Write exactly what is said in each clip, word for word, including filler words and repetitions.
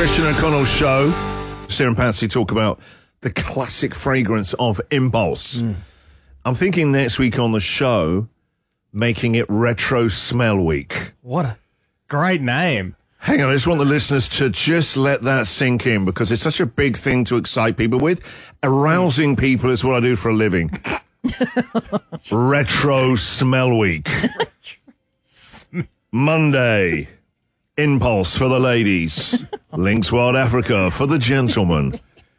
Christian O'Connell Show. Sarah and Patsy talk about the classic fragrance of Impulse. Mm. I'm thinking next week on the show, making it Retro Smell Week. What a great name. Hang on, I just want the listeners to just let that sink in because it's such a big thing to excite people with. Arousing people is what I do for a living. Retro Smell Week. Monday, Impulse for the ladies. Lynx Wild Africa for the gentlemen.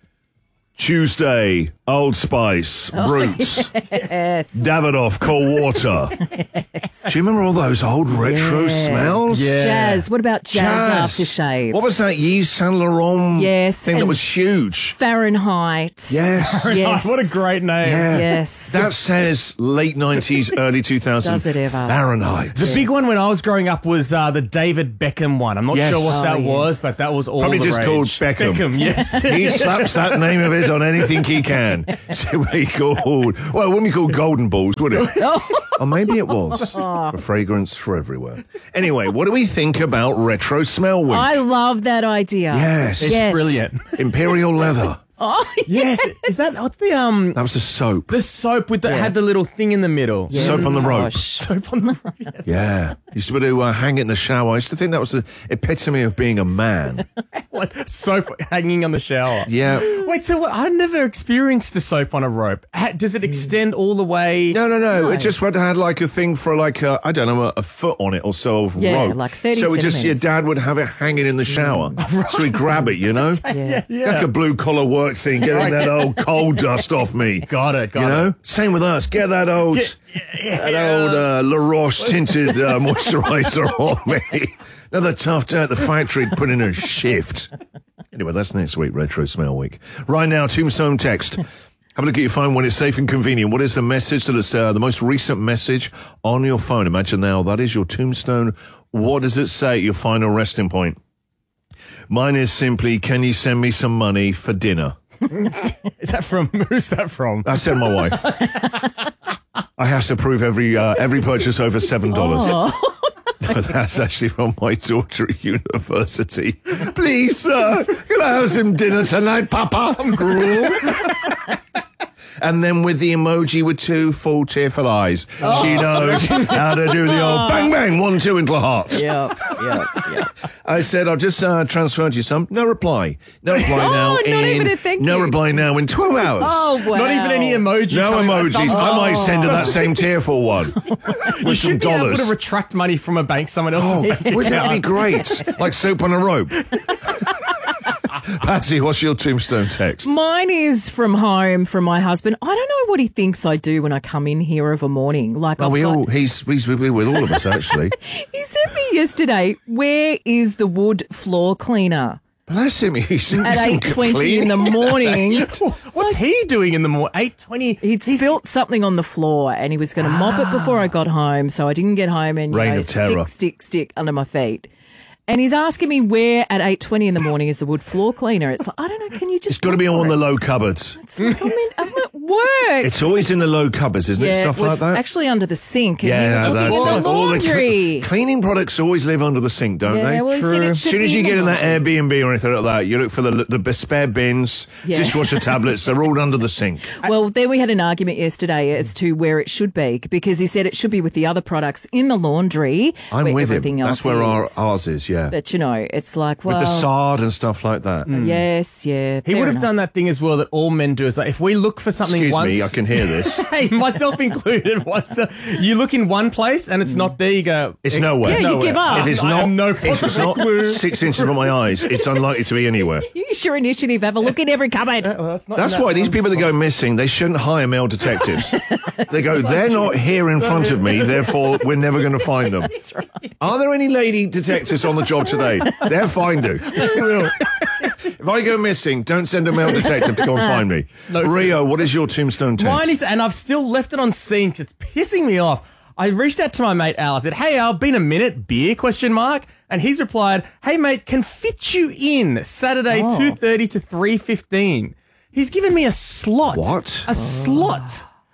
Tuesday, Old Spice, oh, Roots, yes. Davidoff, Cold Water. Yes. Do you remember all those old retro yeah. smells? Yeah. Jazz. What about Jazz, Jazz aftershave? What was that Yves Saint Laurent yes. thing that was huge? Fahrenheit. Yes. Fahrenheit. yes. What a great name. Yeah. Yes. That says late nineties, early two thousands. Does it ever? Fahrenheit. The yes. big one when I was growing up was uh, the David Beckham one. I'm not yes. sure what oh, that yes. was, but that was all Probably the just rage. called Beckham. Beckham, yes. He slaps that name of his on anything he can. Simply called, well, it wouldn't be called Golden Balls, would it? Or maybe it was. A fragrance for everywhere. Anyway, what do we think about Retro Smell Week? I love that idea. Yes. It's yes. brilliant. Imperial Leather. Oh, yes. Is that, what's the, um... That was a soap. The soap with the, Yeah. had the little thing in the middle. Yeah, Soap on the rope. gosh. Soap on the rope. Yeah. Used to be able to uh, hang it in the shower. I used to think that was the epitome of being a man. Like soap hanging on the shower. Yeah. Wait, so what, I never experienced a soap on a rope. Ha, does it extend all the way? No, no, no. No. It just had, had like a thing for like, a, I don't know, a, a foot on it or so of Yeah, rope. like thirty So it just, your centimetres. dad would have it hanging in the shower. Right. So he'd grab it, you know? Yeah. Yeah. Like a blue collar work thing, getting that old coal dust off me. Got it, got you it. know? Same with us. Get that old, Get- yeah, that old uh, La Roche tinted uh, moisturiser on me. Another tough day at the factory, put in a shift. Anyway, that's next week, Retro Smell Week. Right now, Tombstone text. Have a look at your phone when it's safe and convenient. What is the message that is uh, the most recent message on your phone? Imagine now that is your tombstone. What does it say at your final resting point? Mine is simply, can you send me some money for dinner? Is that from, who's that from? I said my wife. I have to prove every uh, every purchase over seven dollars. Oh. But that's actually from my daughter at university. Please, sir, can I have some dinner tonight, Papa? Some gruel. And then with the emoji with two full tearful eyes. Oh. She knows how to do the old bang, bang, one, two into the heart. Yeah, yeah, yeah. I said, I've just uh, transferred you some. No reply. No reply Oh, now not in... even a thank no you. reply now in twelve hours. Oh, wow. Not even any emoji. No coming with emojis. thumbs I up. might send her that same tearful one with You some should be able dollars. to retract money from a bank someone else's Oh, bank wouldn't that be account. great? Like soap on a rope. Patsy, what's your tombstone text? Mine is from home from my husband. I don't know what he thinks I do when I come in here of a morning. Like Oh, I've we got- all, he's, he's with with all of us, actually. He sent me yesterday, where is the wood floor cleaner? Bless him. He's doing At some eight twenty in the cleaning. morning. What's he doing in the morning? eight twenty. He'd spilt something on the floor and he was going to mop it before I got home, so I didn't get home and you Reign know, of terror. stick, stick, stick under my feet. And he's asking me where at eight twenty in the morning is the wood floor cleaner. It's like, I don't know, can you just... It's got to be look on for the it? low cupboards. It's like, I'm, in, I'm at work. It's always in the low cupboards, isn't yeah, it? Stuff it was like that. actually under the sink. And Yeah, he was looking that's in the all the laundry. cle- cleaning products always live under the sink, don't yeah, they? well, he said it As should soon as be you in get the in that laundry. Airbnb or anything like that, you look for the the spare bins, Yeah. dishwasher tablets. They're all under the sink. Well, then we had an argument yesterday as to where it should be, because he said it should be with the other products in the laundry. I'm where with him. everything else That's where our, is. ours is. Yeah, But you know, it's like, well, with the sard and stuff like that. yes, yeah. He fair would have enough. done that thing as well that all men do. Is like if we look for something Excuse once, me, I can hear this. hey, myself included. Once uh, you look in one place and it's not there, you go. It's "Eh, nowhere. Yeah, you nowhere." give up. If it's I not, have no if it's possible not clue. six inches from my eyes, it's unlikely to be anywhere. Use your initiative. Have a look in every cupboard. Well, that's not That's in that why these one people that spot. go missing, they shouldn't hire male detectives. They go, they're not here in front of me, therefore we're never going to find them. That's right. Are there any lady detectives on the job today? They'll find you. If I go missing, don't send a male detective to go and find me. No, Rio, what is your tombstone text? Mine is, and I've still left it on sync. It's pissing me off. I reached out to my mate Al. I said, "Hey Al, been a minute, beer?" Question mark. And he's replied, "Hey mate, can fit you in Saturday Oh. two thirty to three fifteen." He's given me a slot. What? A slot.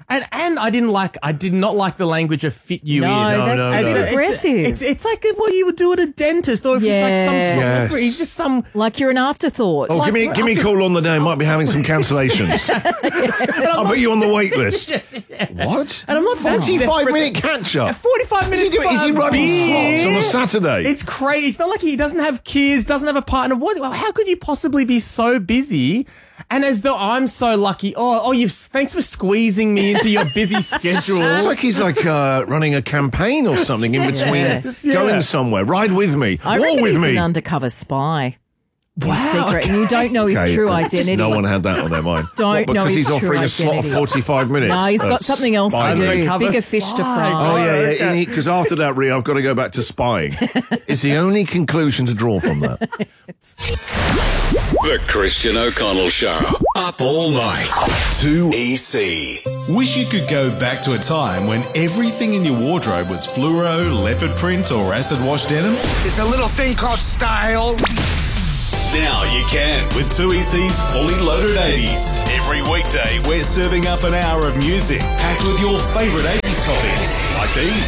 And and I didn't like, I did not like the language of fit you No, in. that's no, a no. bit It's, aggressive. it's it's like what you would do at a dentist, or if he's like some Yeah. celebrity, Yes. he's just some. like you're an afterthought. Oh, give me give me a call on the day. I might be having some cancellations. I'll put you on the wait list. What? And I'm not that forty-five desperate minute to- catch up. forty-five Is he, minutes. doing, for is he a running beer? slots on a Saturday? It's crazy. It's not like he doesn't have kids, doesn't have a partner. What? How could you possibly be so busy? And as though I'm so lucky. Oh, oh, you've thanks for squeezing me into your busy schedule. It's like he's like uh, running a campaign or something in between Yes, yeah. going somewhere. Ride with me. I War reckon with he's me. an undercover spy. In Wow, secret, and you don't know his Okay, true but identity. No one had that on their mind. Don't What, know because his he's true offering a slot of identity. forty-five minutes. No, he's of got something else to spying. do. Undercover Bigger fish to spy. fry. Oh, yeah, yeah. Okay. Because after that, Rio, I've got to go back to spying. It's the only conclusion to draw from that. The Christian O'Connell Show. Up all night. two E C. Wish you could go back to a time when everything in your wardrobe was fluoro, leopard print, or acid wash denim? It's a little thing called style. Now you can with two E C's Fully Loaded eighties. Every weekday, we're serving up an hour of music packed with your favourite eighties topics like these.